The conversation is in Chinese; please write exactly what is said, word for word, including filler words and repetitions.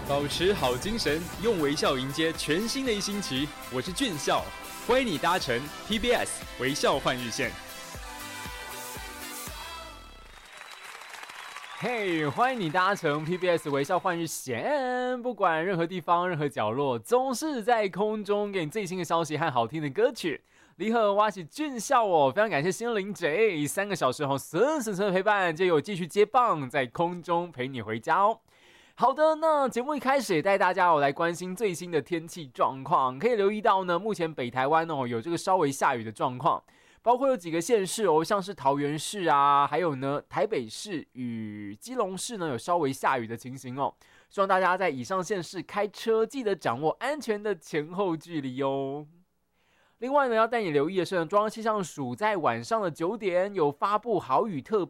保持好精神，用微笑迎接全新的一星期。我是俊孝，欢迎你搭乘 P B S 微笑换日线。 嘿、hey, 欢迎你搭乘 P B S 微笑换日线，不管任何地方、任何角落，总是在空中给你最新的消息和好听的歌曲。你好，我是俊孝哦，非常感谢心灵 J 三个小时后深深深的陪伴，就有继续接棒，在空中陪你回家哦。好的，那节目一开始也带大家哦来关心最新的天气状况，可以留意到呢，目前北台湾哦有这个稍微下雨的状况。包括有几个县市哦，像是桃园市啊，还有呢台北市与基隆市呢有稍微下雨的情形哦。希望大家在以上县市开车记得掌握安全的前后距离哦。另外呢，要带你留意的是呢，中央气象署在晚上的九点有发布豪雨特